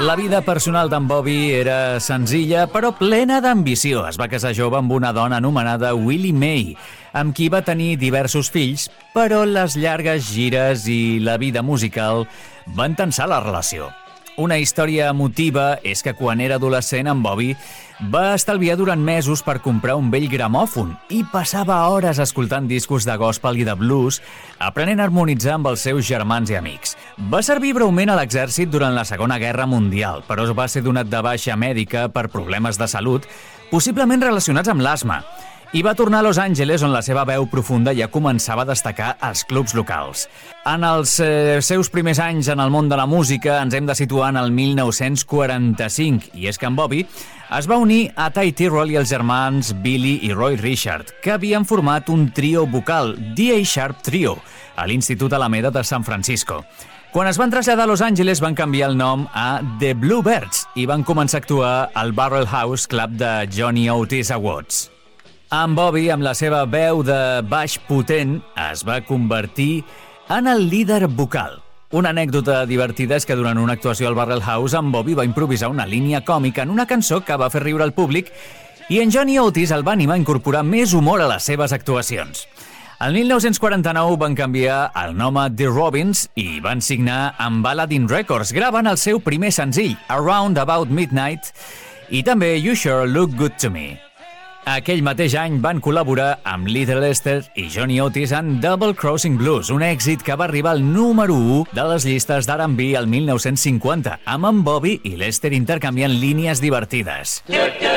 La vida personal d'en Bobby era senzilla, però plena d'ambició. Es va casar jove amb una dona anomenada Willie Mae, amb qui va tenir diversos fills, però les llargues gires i la vida musical van tensar la relació. Una història emotiva és que quan era adolescent, en Bobby va estalviar durant mesos per comprar un vell gramòfon i passava hores escoltant discos de gospel i de blues, aprenent a harmonitzar amb els seus germans i amics. Va servir breument a l'exèrcit durant la Segona Guerra Mundial, però va ser donat de baixa mèdica per problemes de salut, possiblement relacionats amb l'asma, i va tornar a Los Angeles, on la seva veu profunda ja començava a destacar als clubs locals. En els seus primers anys en el món de la música ens hem de situar en el 1945, i és que en Bobby es va unir a Ty Tyrrell i els germans Billy i Roy Richard, que havien format un trio vocal, The A-Sharp Trio, a l'Institut Alameda de San Francisco. Quan es van traslladar a Los Angeles van canviar el nom a The Bluebirds i van començar a actuar al Barrel House Club de Johnny Otis a Watts. En Bobby, amb la seva veu de baix potent, es va convertir en el líder vocal. Una anècdota divertida és que durant una actuació al Barrel House, en Bobby va improvisar una línia còmica en una cançó que va fer riure al públic i en Johnny Otis el va animar a incorporar més humor a les seves actuacions. El 1949 van canviar el nom a The Robins i van signar amb Aladdin Records, gravant el seu primer senzill, Around About Midnight, i també You Sure Look Good to Me. Aquell mateix any van col·laborar amb Little Lester i Johnny Otis en Double Crossing Blues, un èxit que va arribar al número 1 de les llistes d'R&B el 1950, amb en Bobby i Lester intercanviant línies divertides.